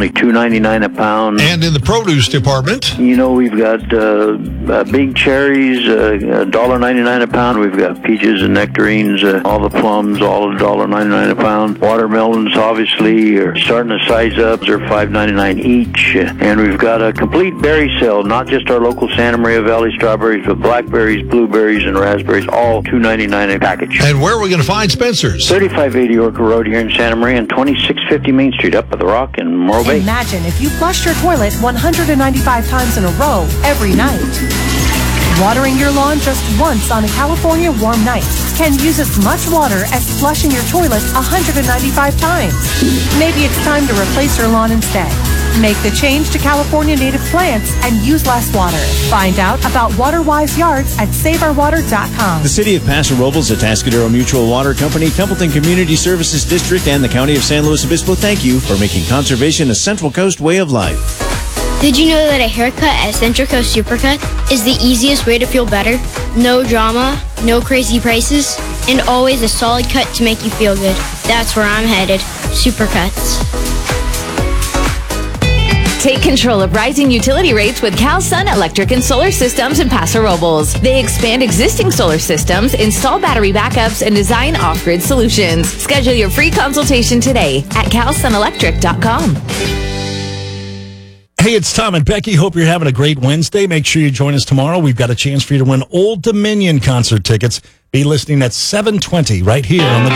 only $2.99 a pound. And in the produce department? You know, we've got big cherries, $1.99 a pound. We've got peaches and nectarines, all the plums, all $1.99 a pound. Watermelons, obviously, are starting to size up. They're $5.99 each. And we've got a complete berry sale, not just our local Santa Maria Valley strawberries, but blackberries, blueberries, and raspberries, all $2.99 a package. And where are we going to find Spencer's? 3580 Orca Road here in Santa Maria and 2650 Main Street up at the Rock in Morro Bay. Imagine if you flushed your toilet 195 times in a row every night. Watering your lawn just once on a California warm night can use as much water as flushing your toilet 195 times. Maybe it's time to replace your lawn instead. Make the change to California native plants and use less water. Find out about WaterWise Yards at SaveOurWater.com. The City of Paso Robles, Atascadero Mutual Water Company, Templeton Community Services District, and the County of San Luis Obispo thank you for making conservation a Central Coast way of life. Did you know that a haircut at Central Coast Supercut is the easiest way to feel better? No drama, no crazy prices, and always a solid cut to make you feel good. That's where I'm headed. Supercuts. Take control of rising utility rates with Cal Sun Electric and Solar Systems in Paso Robles. They expand existing solar systems, install battery backups, and design off-grid solutions. Schedule your free consultation today at calsunelectric.com. Hey, it's Tom and Becky. Hope you're having a great Wednesday. Make sure you join us tomorrow. We've got a chance for you to win Old Dominion concert tickets. Be listening at 7:20 right here on the